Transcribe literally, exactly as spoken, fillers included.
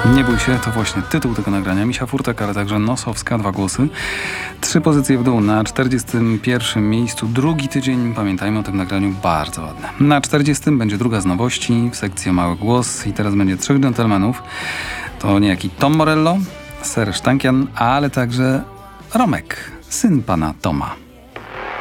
Nie bój się, to właśnie tytuł tego nagrania. Misia Furtek, ale także Nosowska, dwa głosy. Trzy pozycje w dół. Na czterdziestym pierwszym miejscu drugi tydzień. Pamiętajmy o tym nagraniu, bardzo ładne. Na czterdziestym będzie druga z nowości w sekcji Mały Głos i teraz będzie trzech dżentelmenów. To niejaki Tom Morello, Ser Sztankian, ale także Romek, syn pana Toma.